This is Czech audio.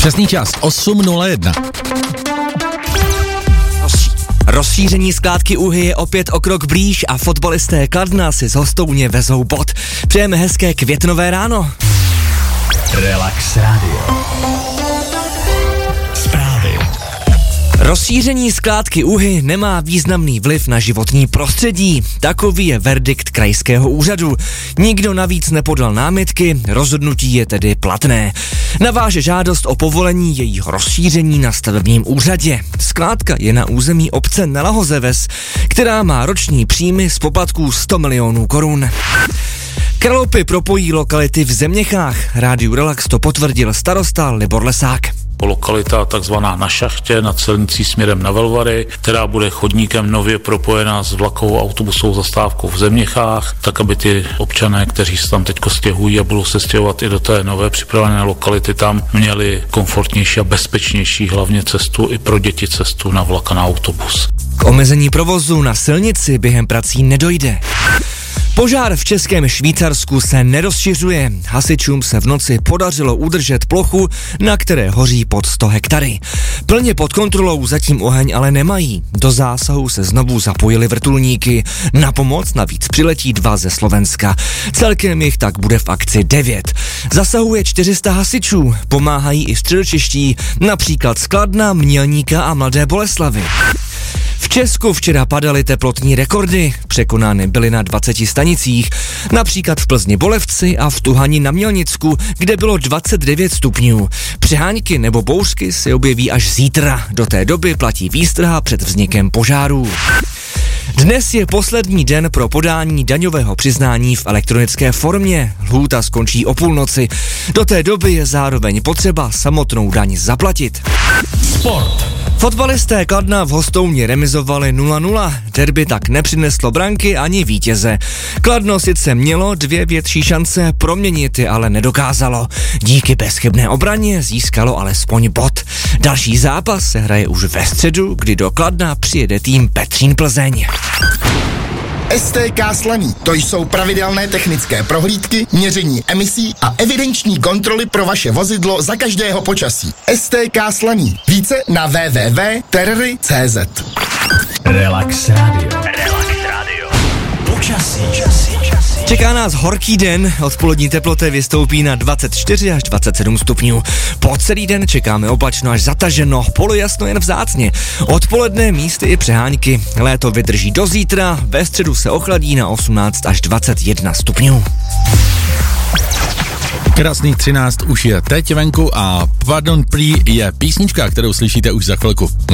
Přesný čas 8:01. Rozšíření skládky Úhy je opět o krok blíž a fotbalisté Kladna si z Hostouně vezou bod. Přejeme hezké květnové ráno. Relax Radio. Zprávy. Rozšíření skládky Úhy nemá významný vliv na životní prostředí. Takový je verdikt krajského úřadu. Nikdo navíc nepodal námitky, rozhodnutí je tedy platné. Naváže žádost o povolení jejího rozšíření na stavebním úřadě. Skládka je na území obce Nelahozeves, která má roční příjmy z poplatků 100 milionů korun. Kralupy propojí lokality v Zeměchách. Rádiu Relax to potvrdil starosta Libor Lesák. Lokalita takzvaná Na šachtě nad silnicí směrem na Velvary, která bude chodníkem nově propojená s vlakovou autobusovou zastávkou v Zeměchách, tak aby ty občané, kteří se tam teďko stěhují a budou se stěhovat i do té nové připravené lokality, tam měli komfortnější a bezpečnější hlavně cestu i pro děti cestu na vlak a na autobus. K omezení provozu na silnici během prací nedojde. Požár v Českém Švýcarsku se nerozšiřuje. Hasičům se v noci podařilo udržet plochu, na které hoří pod 100 hektary. Plně pod kontrolou zatím oheň ale nemají. Do zásahu se znovu zapojili vrtulníky. Na pomoc navíc přiletí 2 ze Slovenska. Celkem jich tak bude v akci 9. Zasahuje 400 hasičů. Pomáhají i středočeští, například z Kladna, Mělníka a Mladé Boleslavi. V Česku včera padaly teplotní rekordy, překonány byly na 20 stanicích, například v Plzni Bolevci a v Tuhani na Mělnicku, kde bylo 29 stupňů. Přeháňky nebo bouřky se objeví až zítra, do té doby platí výstraha před vznikem požárů. Dnes je poslední den pro podání daňového přiznání v elektronické formě. Lhůta skončí o půlnoci. Do té doby je zároveň potřeba samotnou daň zaplatit. Sport. Fotbalisté Kladna v Hostouně remizovali 0-0, derby tak nepřineslo branky ani vítěze. Kladno sice mělo 2 větší šance, proměnit je ale nedokázalo. Díky bezchybné obraně získalo alespoň bod. Další zápas se hraje už ve středu, kdy do Kladna přijede tým Petřín Plzeň. STK Slaný. To jsou pravidelné technické prohlídky, měření emisí a evidenční kontroly pro vaše vozidlo za každého počasí. STK Slaný. Více na www.terry.cz. Relax Radio. Počasí. Čeká nás horký den, odpolední teploty vystoupí na 24 až 27 stupňů. Po celý den čekáme oblačno až zataženo, polojasno jen vzácně. Odpoledne místy i přeháňky. Léto vydrží do zítra, ve středu se ochladí na 18 až 21 stupňů. Krásných 13 už je teď venku a Pardon Prý je písnička, kterou slyšíte už za chvilku.